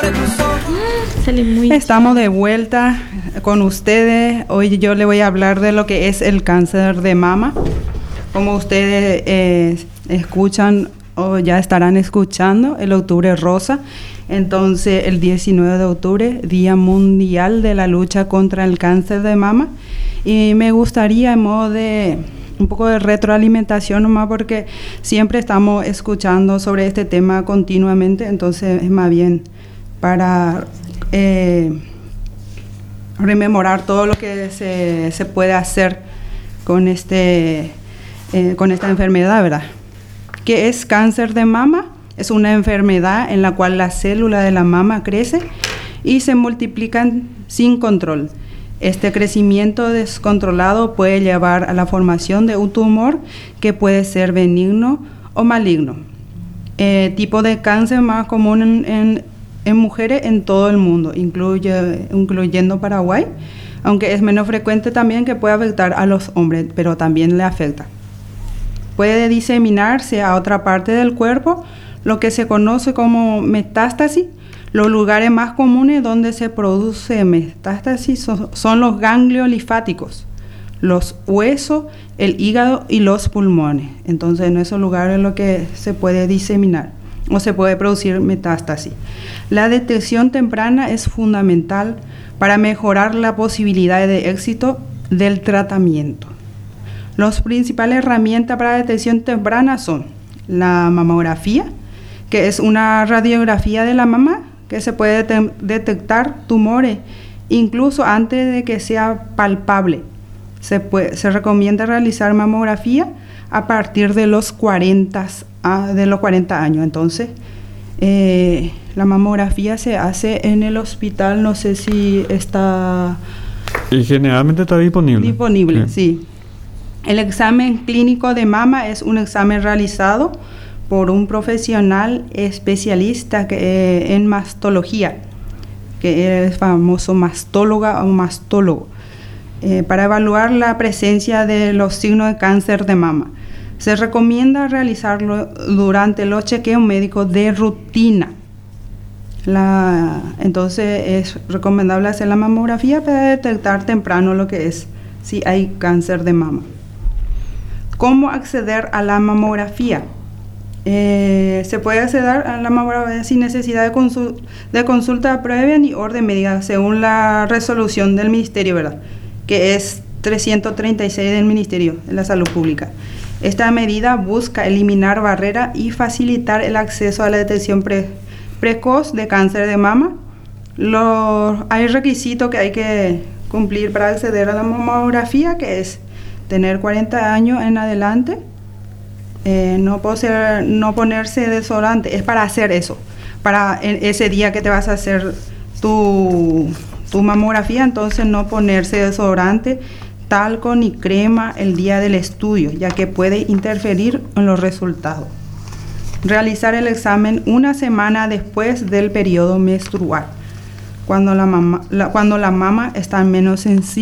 Estamos de vuelta con ustedes. Hoy yo le voy a hablar de lo que es el cáncer de mama. Como ustedes escuchan o ya estarán escuchando, el octubre rosa. Entonces, el 19 de octubre, Día Mundial de la Lucha contra el Cáncer de Mama. Y me gustaría, en modo de un poco de retroalimentación nomás, porque siempre estamos escuchando sobre este tema continuamente. Entonces, es más bien para rememorar todo lo que se puede hacer con esta enfermedad, ¿verdad? ¿Qué es cáncer de mama? Es una enfermedad en la cual las células de la mama crecen y se multiplican sin control. Este crecimiento descontrolado puede llevar a la formación de un tumor que puede ser benigno o maligno. Tipo de cáncer más común en mujeres en todo el mundo, incluyendo Paraguay, aunque es menos frecuente también que puede afectar a los hombres, pero también le afecta. Puede diseminarse a otra parte del cuerpo, lo que se conoce como metástasis. Los lugares más comunes donde se produce metástasis son los ganglios linfáticos, los huesos, el hígado y los pulmones. Entonces, en esos lugares es lo que se puede diseminar o se puede producir metástasis. La detección temprana es fundamental para mejorar la posibilidad de éxito del tratamiento. Las principales herramientas para detección temprana son la mamografía, que es una radiografía de la mama, que se puede detectar tumores incluso antes de que sea palpable. Se recomienda realizar mamografía a partir de los 40 años. Entonces, la mamografía se hace en el hospital, no sé si está... Y generalmente está disponible. Disponible, sí. El examen clínico de mama es un examen realizado por un profesional especialista en mastología, que es famoso mastóloga o mastólogo, para evaluar la presencia de los signos de cáncer de mama. Se recomienda realizarlo durante los chequeos médicos de rutina. Entonces es recomendable hacer la mamografía para detectar temprano lo que es, si hay cáncer de mama. ¿Cómo acceder a la mamografía? Se puede acceder a la mamografía sin necesidad de consulta previa ni orden médica, según la resolución del Ministerio, ¿verdad? Que es 336 del Ministerio de la Salud Pública. Esta medida busca eliminar barreras y facilitar el acceso a la detección precoz de cáncer de mama. Hay requisitos que hay que cumplir para acceder a la mamografía, que es tener 40 años en adelante, no ponerse desodorante. Es para hacer eso, para ese día que te vas a hacer tu mamografía. Entonces, no ponerse desodorante, talco ni crema el día del estudio, ya que puede interferir en los resultados. Realizar el examen una semana después del periodo menstrual, cuando la mama está menos sensible.